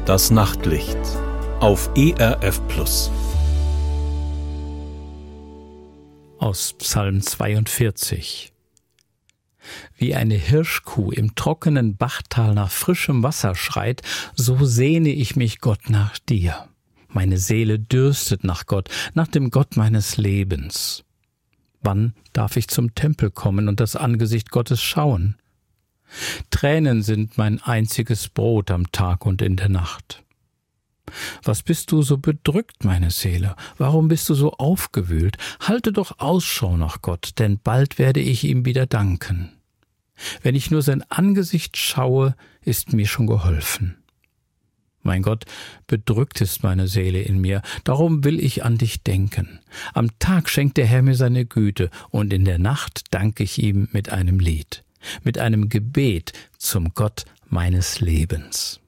Das Nachtlicht auf ERF Plus. Aus Psalm 42. Wie eine Hirschkuh im trockenen Bachtal nach frischem Wasser schreit, so sehne ich mich, Gott, nach dir. Meine Seele dürstet nach Gott, nach dem Gott meines Lebens. Wann darf ich zum Tempel kommen und das Angesicht Gottes schauen? Tränen sind mein einziges Brot am Tag und in der Nacht. Was bist du so bedrückt, meine Seele? Warum bist du so aufgewühlt? Halte doch Ausschau nach Gott, denn bald werde ich ihm wieder danken. Wenn ich nur sein Angesicht schaue, ist mir schon geholfen. Mein Gott, bedrückt ist meine Seele in mir, darum will ich an dich denken. Am Tag schenkt der Herr mir seine Güte, und in der Nacht danke ich ihm mit einem Lied, mit einem Gebet zum Gott meines Lebens.